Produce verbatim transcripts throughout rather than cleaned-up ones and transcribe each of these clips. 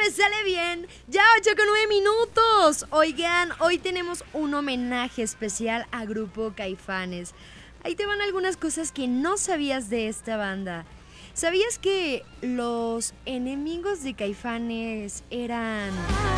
me sale bien. Ya ocho con nueve minutos. Oigan, hoy tenemos un homenaje especial a Grupo Caifanes. Ahí te van algunas cosas que no sabías de esta banda. ¿Sabías que los enemigos de Caifanes eran...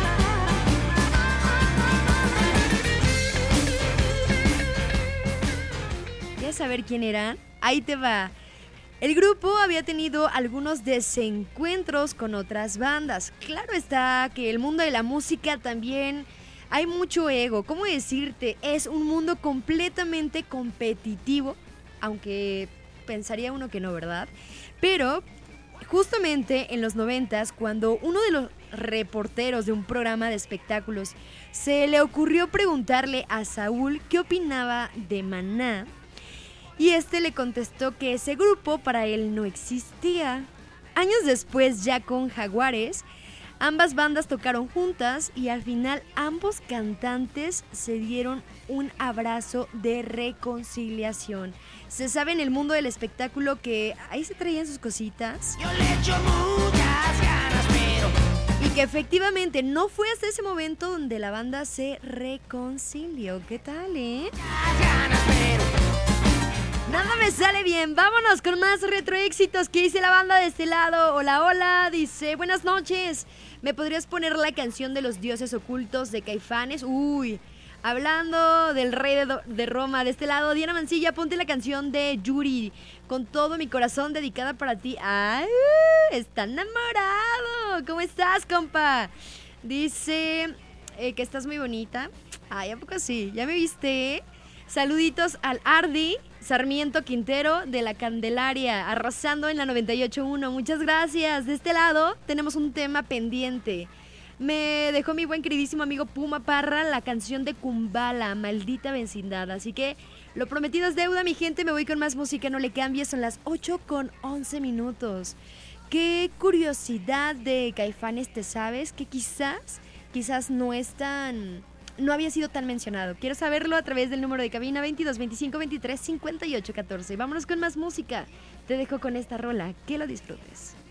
¿Quieres saber quién eran? Ahí te va. El grupo había tenido algunos desencuentros con otras bandas. Claro está que el mundo de la música también hay mucho ego. ¿Cómo decirte? Es un mundo completamente competitivo, aunque pensaría uno que no, ¿verdad? Pero justamente en los noventas, cuando uno de los reporteros de un programa de espectáculos se le ocurrió preguntarle a Saúl qué opinaba de Maná, y este le contestó que ese grupo para él no existía. Años después, ya con Jaguares, ambas bandas tocaron juntas y al final ambos cantantes se dieron un abrazo de reconciliación. Se sabe en el mundo del espectáculo que ahí se traían sus cositas. Yo le echo muchas ganas, pero... Y que efectivamente no fue hasta ese momento donde la banda se reconcilió. ¿Qué tal, eh? Muchas ganas, pero... Nada me sale bien, vámonos con más retroéxitos que dice la banda de este lado. Hola, hola, dice, buenas noches. ¿Me podrías poner la canción de los dioses ocultos de Caifanes? Uy, hablando del rey de, de Roma, de este lado, Diana Mancilla, ponte la canción de Yuri, con todo mi corazón dedicada para ti. ¡Ay, está enamorado! ¿Cómo estás, compa? Dice eh, que estás muy bonita. Ay, ¿a poco sí? ¿Ya me viste? Saluditos al Ardi Sarmiento Quintero de la Candelaria, arrasando en la noventa y ocho punto uno. Muchas gracias. De este lado tenemos un tema pendiente. Me dejó mi buen queridísimo amigo Puma Parra la canción de Kumbala, Maldita Vecindad. Así que lo prometido es deuda, mi gente. Me voy con más música, no le cambies. Son las ocho con once minutos. Qué curiosidad de Caifanes te sabes, que quizás, quizás no es tan... no había sido tan mencionado. Quiero saberlo a través del número de cabina veintidós veinticinco veintitrés cincuenta y ocho catorce. Vámonos con más música. Te dejo con esta rola. Que lo disfrutes.